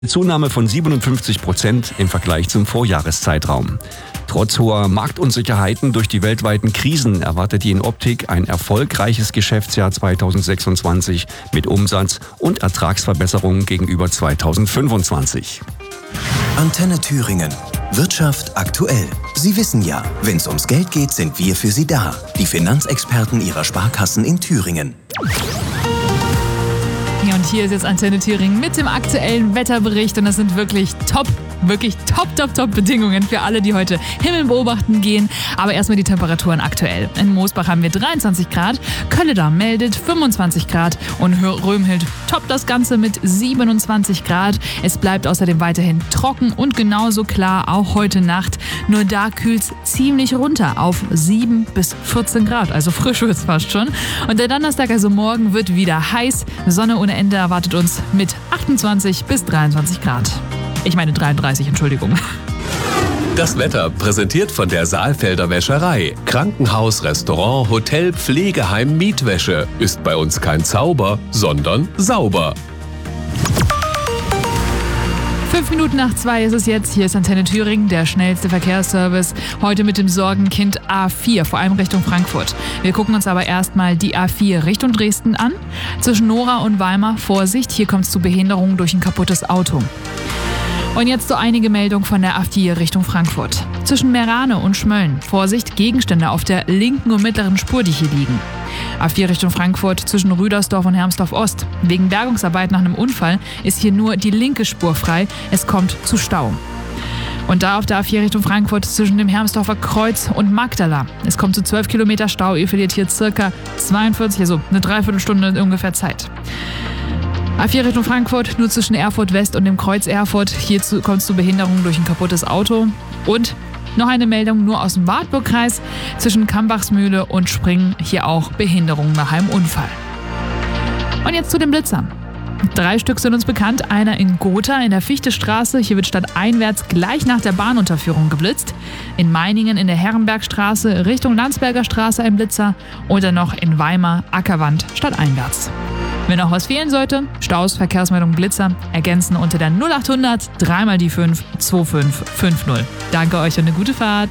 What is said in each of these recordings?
Zunahme von 57% im Vergleich zum Vorjahreszeitraum. Trotz hoher Marktunsicherheiten durch die weltweiten Krisen erwartet die Inoptik ein erfolgreiches Geschäftsjahr 2026 mit Umsatz- und Ertragsverbesserungen gegenüber 2025. Antenne Thüringen. Wirtschaft aktuell. Sie wissen ja, wenn es ums Geld geht, sind wir für Sie da. Die Finanzexperten Ihrer Sparkassen in Thüringen. Ja, und hier ist jetzt Antenne Thüringen mit dem aktuellen Wetterbericht und das sind wirklich top Bedingungen für alle, die heute Himmel beobachten gehen. Aber erstmal die Temperaturen aktuell. In Moosbach haben wir 23 Grad, Kölledam meldet 25 Grad und Römhild toppt das Ganze mit 27 Grad. Es bleibt außerdem weiterhin trocken und genauso klar auch heute Nacht. Nur da kühlt es ziemlich runter auf 7 bis 14 Grad, also frisch wird es fast schon. Und der Donnerstag, also morgen, wird wieder heiß. Sonne ohne Ende erwartet uns mit 28 bis 23 Grad. Ich meine 33, Entschuldigung. Das Wetter präsentiert von der Saalfelder Wäscherei. Krankenhaus, Restaurant, Hotel, Pflegeheim, Mietwäsche. Ist bei uns kein Zauber, sondern sauber. 5 Minuten nach 2 ist es jetzt. Hier ist Antenne Thüringen, der schnellste Verkehrsservice. Heute mit dem Sorgenkind A4, vor allem Richtung Frankfurt. Wir gucken uns aber erstmal die A4 Richtung Dresden an. Zwischen Nora und Weimar, Vorsicht, hier kommt es zu Behinderungen durch ein kaputtes Auto. Und jetzt so einige Meldungen von der A4 Richtung Frankfurt. Zwischen Meerane und Schmölln, Vorsicht, Gegenstände auf der linken und mittleren Spur, die hier liegen. A4 Richtung Frankfurt zwischen Rüdersdorf und Hermsdorf Ost. Wegen Bergungsarbeit nach einem Unfall ist hier nur die linke Spur frei. Es kommt zu Stau. Und da auf der A4 Richtung Frankfurt zwischen dem Hermsdorfer Kreuz und Magdala. Es kommt zu 12 Kilometer Stau. Ihr verliert hier circa 42, also eine Dreiviertelstunde ungefähr Zeit. A4 Richtung Frankfurt, nur zwischen Erfurt West und dem Kreuz Erfurt. Hier kommt es zu Behinderungen durch ein kaputtes Auto. Und noch eine Meldung nur aus dem Wartburgkreis. Zwischen Kambachsmühle und Springen hier auch Behinderungen nach einem Unfall. Und jetzt zu den Blitzern. 3 Stück sind uns bekannt. Einer in Gotha in der Fichtestraße. Hier wird stadteinwärts gleich nach der Bahnunterführung geblitzt. In Meiningen in der Herrenbergstraße Richtung Landsberger Straße ein Blitzer. Und dann noch in Weimar Ackerwand stadteinwärts. Wenn noch was fehlen sollte, Staus, Verkehrsmeldung, Blitzer, ergänzen unter der 0800 3 mal die 5 2550. Danke euch und eine gute Fahrt.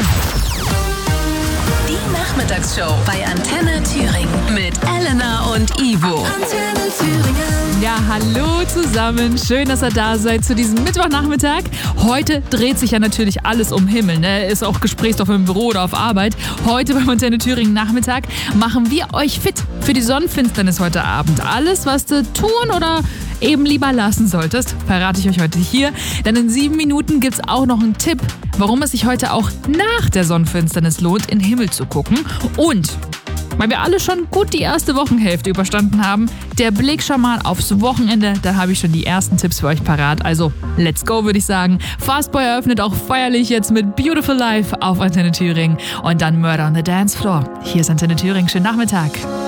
Die Nachmittagsshow bei Antenne Thüringen mit Elena und Ivo. Antenne Thüringen. Ja, hallo zusammen. Schön, dass ihr da seid zu diesem Mittwochnachmittag. Heute dreht sich ja natürlich alles um Himmel, ne? Ist auch Gesprächsstoff im Büro oder auf Arbeit. Heute beim Antenne Thüringen Nachmittag machen wir euch fit für die Sonnenfinsternis heute Abend. Alles, was du tun oder eben lieber lassen solltest, verrate ich euch heute hier. Denn in 7 Minuten gibt's auch noch einen Tipp, warum es sich heute auch nach der Sonnenfinsternis lohnt, in den Himmel zu gucken. Und weil wir alle schon gut die erste Wochenhälfte überstanden haben, der Blick schon mal aufs Wochenende, da habe ich schon die ersten Tipps für euch parat. Also, let's go, würde ich sagen. Fastboy eröffnet auch feierlich jetzt mit Beautiful Life auf Antenne Thüringen und dann Murder on the Dance Floor. Hier ist Antenne Thüringen, schönen Nachmittag.